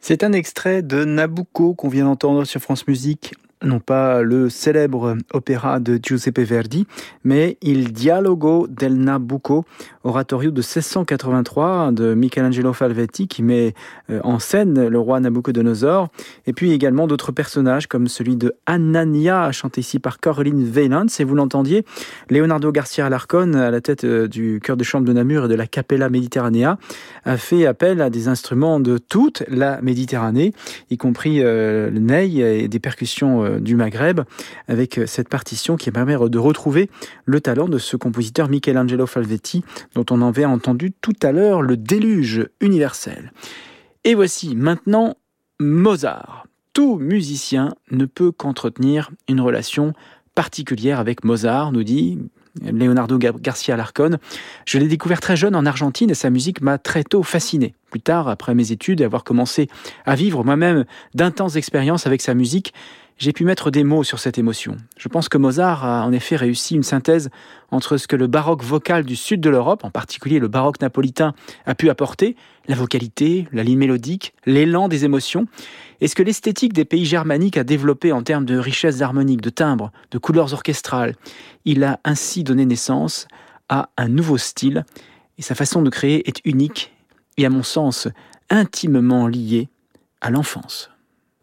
C'est un extrait de Nabucco qu'on vient d'entendre sur France Musique. Non pas le célèbre opéra de Giuseppe Verdi, mais Il Dialogo del Nabucco, oratorio de 1683 de Michelangelo Falvetti, qui met en scène le roi Nabucodonosor, et puis également d'autres personnages comme celui de Anania, chanté ici par Caroline Weylands, et vous l'entendiez, Leonardo Garcia Alarcón, à la tête du chœur de chambre de Namur et de la Capella Mediterranea, a fait appel à des instruments de toute la Méditerranée, y compris le ney et des percussions du Maghreb, avec cette partition qui permet de retrouver le talent de ce compositeur Michelangelo Falvetti, dont on avait entendu tout à l'heure le déluge universel. Et voici maintenant Mozart. Tout musicien ne peut qu'entretenir une relation particulière avec Mozart, nous dit Leonardo Garcia Alarcón. Je l'ai découvert très jeune en Argentine et sa musique m'a très tôt fasciné. Plus tard, après mes études et avoir commencé à vivre moi-même d'intenses expériences avec sa musique, j'ai pu mettre des mots sur cette émotion. Je pense que Mozart a en effet réussi une synthèse entre ce que le baroque vocal du sud de l'Europe, en particulier le baroque napolitain, a pu apporter, la vocalité, la ligne mélodique, l'élan des émotions, et ce que l'esthétique des pays germaniques a développé en termes de richesse harmonique, de timbres, de couleurs orchestrales. Il a ainsi donné naissance à un nouveau style, et sa façon de créer est unique et, à mon sens, intimement liée à l'enfance.